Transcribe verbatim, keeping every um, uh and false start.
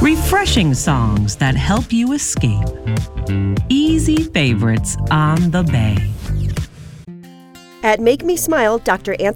Refreshing songs that help you escape. Easy favorites on the Bay. At Make Me Smile, Doctor Anthony